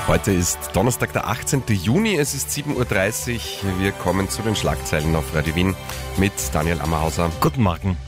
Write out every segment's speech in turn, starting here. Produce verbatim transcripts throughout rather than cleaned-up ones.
Heute ist Donnerstag, der achtzehnten Juni, es ist sieben Uhr dreißig. Wir kommen zu den Schlagzeilen auf Radio Wien mit Daniel Ammerhauser. Guten Morgen.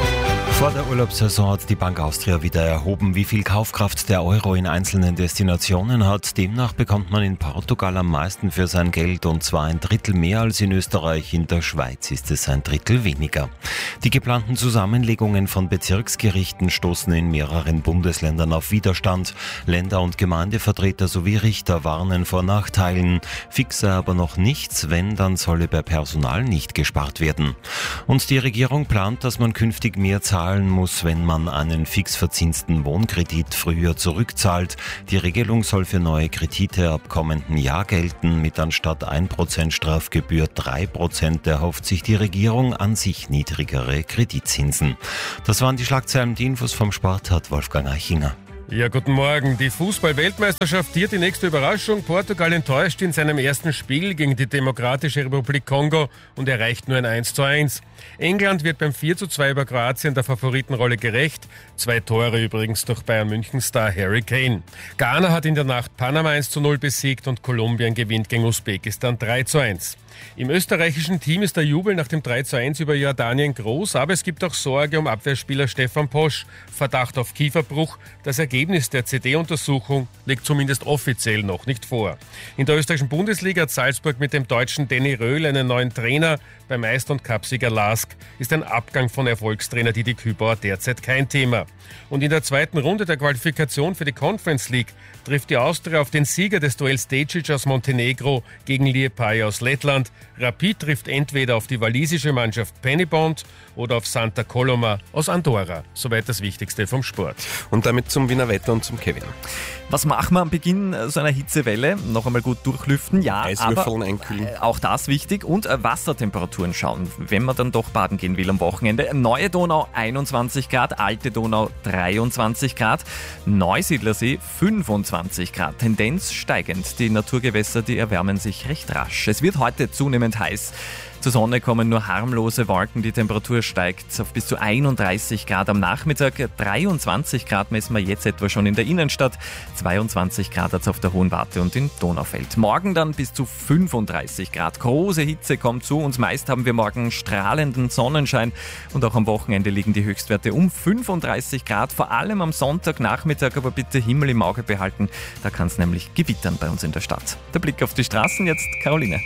Vor der Urlaubssaison hat die Bank Austria wieder erhoben, wie viel Kaufkraft der Euro in einzelnen Destinationen hat. Demnach bekommt man in Portugal am meisten für sein Geld, und zwar ein Drittel mehr als in Österreich. In der Schweiz ist es ein Drittel weniger. Die geplanten Zusammenlegungen von Bezirksgerichten stoßen in mehreren Bundesländern auf Widerstand. Länder- und Gemeindevertreter sowie Richter warnen vor Nachteilen. Fix sei aber noch nichts, wenn, dann solle bei Personal nicht gespart werden. Und die Regierung plant, dass man künftig mehr zahlen muss, wenn man einen fix verzinsten Wohnkredit früher zurückzahlt. Die Regelung soll für neue Kredite ab kommenden Jahr gelten. Mit anstatt ein Prozent Strafgebühr drei Prozent erhofft sich die Regierung an sich niedrigere Kreditzinsen. Das waren die Schlagzeilen. Die Infos vom Sport hat Wolfgang Eichinger. Ja, guten Morgen. Die Fußball-Weltmeisterschaft hier die nächste Überraschung. Portugal enttäuscht in seinem ersten Spiel gegen die Demokratische Republik Kongo und erreicht nur ein eins zu eins. England wird beim vier zu zwei über Kroatien der Favoritenrolle gerecht. Zwei Tore übrigens durch Bayern München-Star Harry Kane. Ghana hat in der Nacht Panama eins zu null besiegt und Kolumbien gewinnt gegen Usbekistan drei zu eins. Im österreichischen Team ist der Jubel nach dem drei zu eins über Jordanien groß, aber es gibt auch Sorge um Abwehrspieler Stefan Posch. Verdacht auf Kieferbruch. Das Ergebnis der C D-Untersuchung liegt zumindest offiziell noch nicht vor. In der österreichischen Bundesliga hat Salzburg mit dem deutschen Danny Röhl einen neuen Trainer. Beim Meister- und Cupsieger Lask ist ein Abgang von Erfolgstrainer Didi Kübauer derzeit kein Thema. Und in der zweiten Runde der Qualifikation für die Conference League trifft die Austria auf den Sieger des Duells Stecic aus Montenegro gegen Liepaja aus Lettland. Rapid trifft entweder auf die walisische Mannschaft Pennybond oder auf Santa Coloma aus Andorra. Soweit das Wichtigste vom Sport. Und damit zum Wiener Wetter und zum Kevin. Was machen wir am Beginn so einer Hitzewelle? Noch einmal gut durchlüften, ja, Eiswürfeln einkühlen. Äh, auch das wichtig. Und äh, Wassertemperaturen schauen, wenn man dann doch baden gehen will am Wochenende. Neue Donau einundzwanzig Grad, Alte Donau dreiundzwanzig Grad, Neusiedlersee fünfundzwanzig Grad. Tendenz steigend. Die Naturgewässer, die erwärmen sich recht rasch. Es wird heute zunehmend heiß. Zur Sonne kommen nur harmlose Wolken, die Temperatur steigt auf bis zu einunddreißig Grad am Nachmittag. dreiundzwanzig Grad messen wir jetzt etwa schon in der Innenstadt, zweiundzwanzig Grad hat's auf der Hohen Warte und in Donaufeld. Morgen dann bis zu fünfunddreißig Grad. Große Hitze kommt zu uns, meist haben wir morgen strahlenden Sonnenschein und auch am Wochenende liegen die Höchstwerte um fünfunddreißig Grad, vor allem am Sonntagnachmittag, aber bitte Himmel im Auge behalten, da kann es nämlich gewittern bei uns in der Stadt. Der Blick auf die Straßen, jetzt Caroline.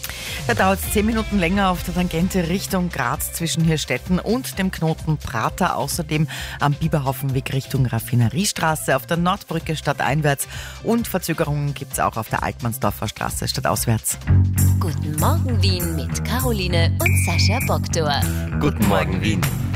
Da dauert es zehn Minuten länger auf der Tangente Richtung Graz zwischen Hirstetten und dem Knoten Prater. Außerdem am Biberhaufenweg Richtung Raffineriestraße, auf der Nordbrücke stadteinwärts. Und Verzögerungen gibt es auch auf der Altmannsdorfer Straße stadtauswärts. Guten Morgen Wien mit Caroline und Sascha Boktor. Guten Morgen Wien.